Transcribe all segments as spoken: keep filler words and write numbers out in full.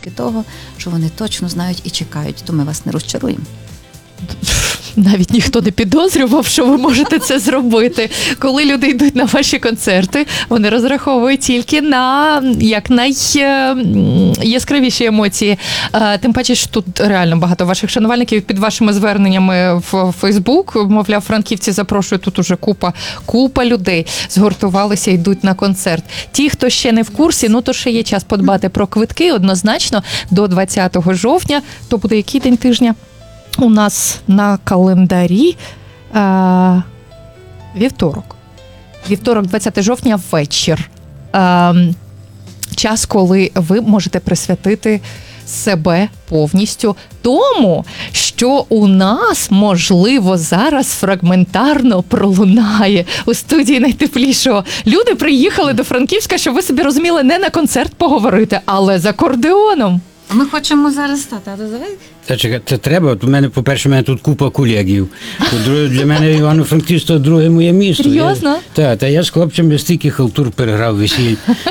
ознаки того, що вони точно знають і чекають, то ми вас не розчаруємо. Навіть ніхто не підозрював, що ви можете це зробити. Коли люди йдуть на ваші концерти, вони розраховують тільки на як найяскравіші емоції. Тим паче, що тут реально багато ваших шанувальників під вашими зверненнями в Фейсбук, мовляв, франківці запрошують, тут уже купа, купа людей згуртувалися, йдуть на концерт. Ті, хто ще не в курсі, ну то ще є час подбати про квитки однозначно до двадцятого жовтня. То буде який день тижня? У нас на календарі е, вівторок. Вівторок, двадцятого жовтня, вечір. Е, час, коли ви можете присвятити себе повністю тому, що у нас, можливо, зараз фрагментарно пролунає у студії найтеплішого. Люди приїхали до Франківська, щоб ви собі розуміли, не на концерт поговорити, але з акордеоном. Ми хочемо зараз, тата, давай. Та чекай, це треба. От у мене, по-перше, у мене тут купа колегів. По-друге, для мене Івано-Франківськ – це друге моє місто. Серйозно? Так, та я з хлопцями стільки халтур переграв весіль.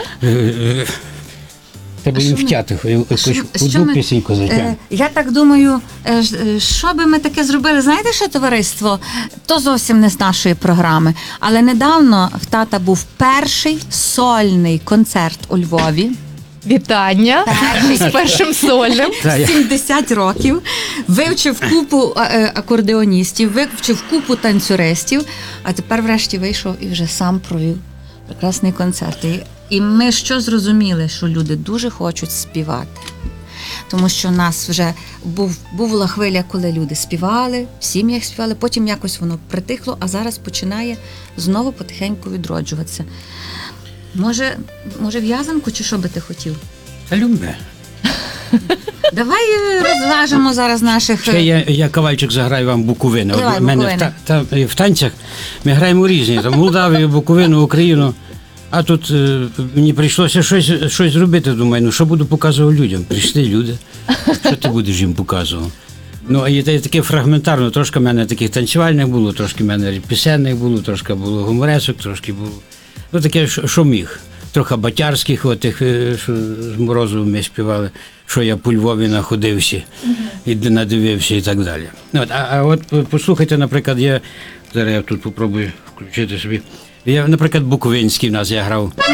Треба їм втяти, якусь одну пісеньку затягнути. Я так думаю, е, ж- е, що би ми таке зробили, знаєте, що товариство? То зовсім не з нашої програми. Але недавно в тата був перший сольний концерт у Львові. Вітання з першим сольним. Та, я- сімдесят років, вивчив купу а, е, акордеоністів, вивчив купу танцюристів, а тепер врешті вийшов і вже сам провів прекрасний концерт. І, і ми що зрозуміли, що люди дуже хочуть співати. Тому що в нас вже був, була хвиля, коли люди співали, в сім'ях співали, потім якось воно притихло, а зараз починає знову потихеньку відроджуватися. Може, може в'язанку, чи що би ти хотів? Та любе. Давай е, розважимо зараз наших... Ще я, я кавальчик заграю вам Буковину. От Давай, в мене в, Буковина. та, та, в танцях ми граємо різні. Там Молдавію, Буковину, Україну. А тут е, мені прийшлося щось, щось зробити. Думаю, ну що буду показувати людям? Прийшли люди. Що ти будеш їм показувати? Ну, і та- таке фрагментарно. Трошки в мене таких танцювальних було, трошки в мене пісенних було, трошки було гуморесок, трошки було. Ну, таке, що, що міг. Трохи батярських, от тих, е, що з Морозовим ми співали, що я по Львові находився і надивився і так далі. От, а, а от послухайте, наприклад, я зараз я тут попробую включити собі. Я, наприклад, Буковинський в нас я грав.